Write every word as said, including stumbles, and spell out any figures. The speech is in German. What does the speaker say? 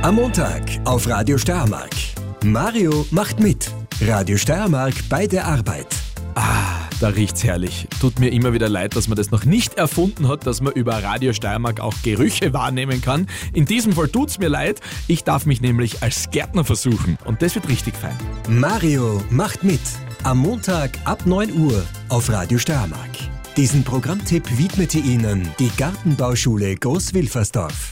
Am Montag auf Radio Steiermark. Mario macht mit. Radio Steiermark bei der Arbeit. Ah, da riecht's herrlich. Tut mir immer wieder leid, dass man das noch nicht erfunden hat, dass man über Radio Steiermark auch Gerüche wahrnehmen kann. In diesem Fall tut's mir leid. Ich darf mich nämlich als Gärtner versuchen. Und das wird richtig fein. Mario macht mit. Am Montag ab neun Uhr auf Radio Steiermark. Diesen Programmtipp widmete Ihnen die Gartenbauschule Großwilfersdorf.